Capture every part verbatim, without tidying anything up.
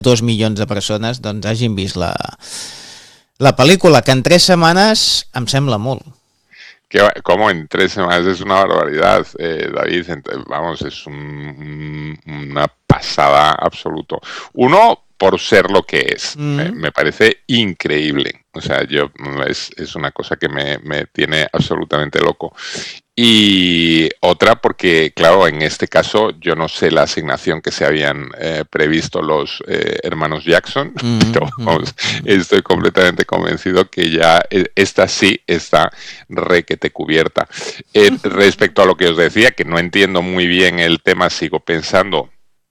dos milions de persones doncs hagin vist la, la pel·lícula, que en tres setmanes em sembla molt. Que, como en tres semanas es una barbaridad, eh, David, vamos, es un, una pasada absoluto. Uno, por ser lo que es, mm. me, me parece increíble. O sea, yo es, es una cosa que me, me tiene absolutamente loco. Y otra porque, claro, en este caso yo no sé la asignación que se habían eh, previsto los eh, hermanos Jackson, mm-hmm. pero vamos, estoy completamente convencido que ya esta sí está requete cubierta. Eh, respecto a lo que os decía, que no entiendo muy bien el tema, sigo pensando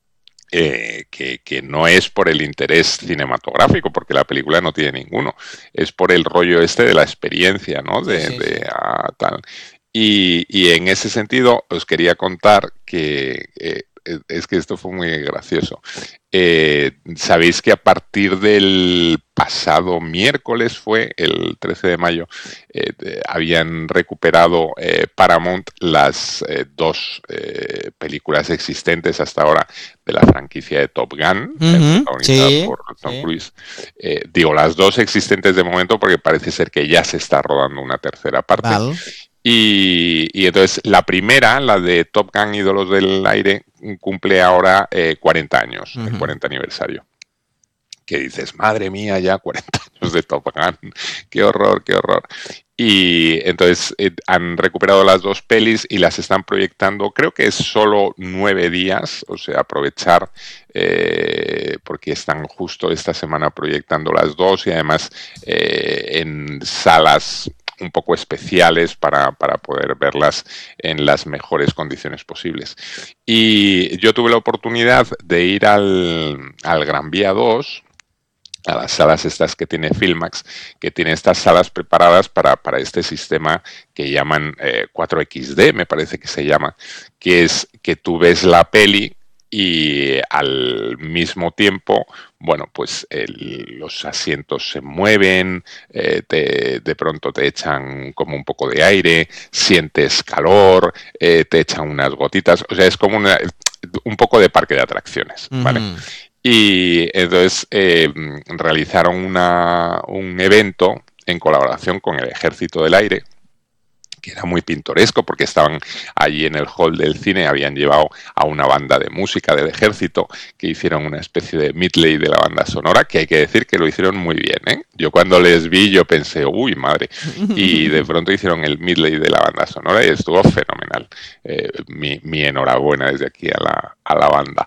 Eh, que, que no es por el interés cinematográfico, porque la película no tiene ninguno, es por el rollo este de la experiencia, ¿no? De, sí, sí, de sí. Ah, tal. Y, y en ese sentido os quería contar que eh, es que esto fue muy gracioso. Eh, Sabéis que a partir del pasado miércoles, fue el trece de mayo, eh, de, habían recuperado eh, Paramount las eh, dos eh, películas existentes hasta ahora de la franquicia de Top Gun, uh-huh, protagonizada sí, por Tom sí. Cruise. Eh, digo, las dos existentes de momento porque parece ser que ya se está rodando una tercera parte. Val. Y, y entonces la primera, la de Top Gun Ídolos del Aire, cumple ahora eh, cuarenta años, uh-huh. el cuarenta aniversario. Que dices, madre mía, ya cuarenta años de Top Gun, qué horror, qué horror. Y entonces eh, han recuperado las dos pelis y las están proyectando, creo que es solo nueve días, o sea, aprovechar, eh, porque están justo esta semana proyectando las dos y además eh, en salas un poco especiales para, para poder verlas en las mejores condiciones posibles. Y yo tuve la oportunidad de ir al, al Gran Vía dos, a las salas estas que tiene Filmax, que tiene estas salas preparadas para, para este sistema que llaman eh, cuatro equis de, me parece que se llama, que es que tú ves la peli y al mismo tiempo, bueno, pues el, los asientos se mueven, eh, te, de pronto te echan como un poco de aire, sientes calor, eh, te echan unas gotitas, o sea, es como una, un poco de parque de atracciones, ¿vale? Uh-huh. Y entonces eh, realizaron una, un evento en colaboración con el Ejército del Aire, que era muy pintoresco porque estaban allí en el hall del cine, habían llevado a una banda de música del ejército que hicieron una especie de medley de la banda sonora, que hay que decir que lo hicieron muy bien, ¿eh? Yo cuando les vi yo pensé, uy, madre, y de pronto hicieron el medley de la banda sonora y estuvo fenomenal. Eh, mi, mi enhorabuena desde aquí a la, a la banda.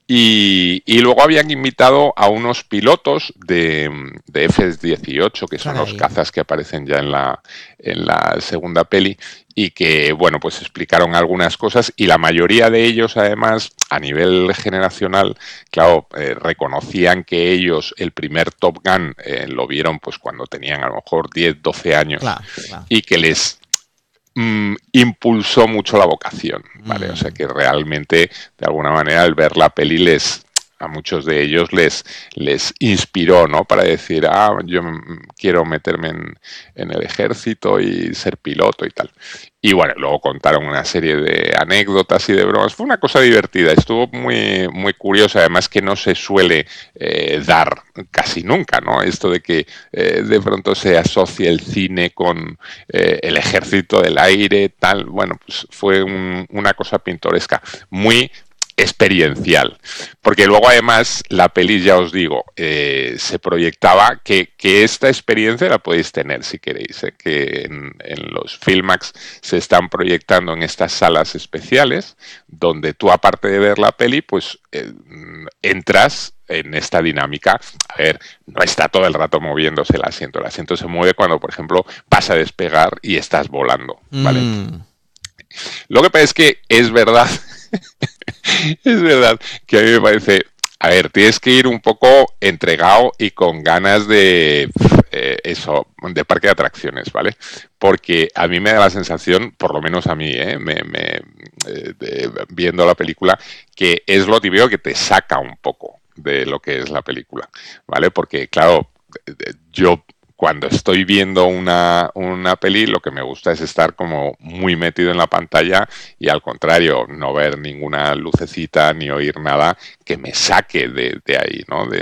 Y, y luego habían invitado a unos pilotos de, de efe dieciocho, que son Caray. los cazas que aparecen ya en la, en la segunda peli, y que, bueno, pues explicaron algunas cosas, y la mayoría de ellos, además, a nivel generacional, claro, eh, reconocían que ellos el primer Top Gun eh, lo vieron pues cuando tenían a lo mejor diez, doce años, claro, claro. y que les Mm, impulsó mucho la vocación, ¿vale? Mm. O sea que realmente, de alguna manera, el ver la peli les, a muchos de ellos les, les inspiró, ¿no? Para decir, ah, yo quiero meterme en, en el ejército y ser piloto y tal. Y bueno, luego contaron una serie de anécdotas y de bromas. Fue una cosa divertida, estuvo muy, muy curiosa, además que no se suele eh, dar casi nunca, ¿no? Esto de que eh, de pronto se asocie el cine con eh, el Ejército del Aire, tal. Bueno, pues fue un, una cosa pintoresca, muy experiencial, porque luego además la peli, ya os digo, eh, se proyectaba que, que esta experiencia la podéis tener si queréis, eh, que en, en los Filmax se están proyectando en estas salas especiales donde tú, aparte de ver la peli, pues eh, entras en esta dinámica. A ver, no está todo el rato moviéndose el asiento, el asiento se mueve cuando, por ejemplo, vas a despegar y estás volando, ¿vale? Mm. Lo que pasa es que es verdad es verdad que a mí me parece, a ver, tienes que ir un poco entregado y con ganas de eh, eso, de parque de atracciones, ¿vale? Porque a mí me da la sensación, por lo menos a mí, ¿eh? me, me, eh, de, viendo la película, que es lo típico que te saca un poco de lo que es la película, ¿vale? Porque, claro, yo cuando estoy viendo una, una peli, lo que me gusta es estar como muy metido en la pantalla y, al contrario, no ver ninguna lucecita ni oír nada que me saque de, de ahí, ¿no? De,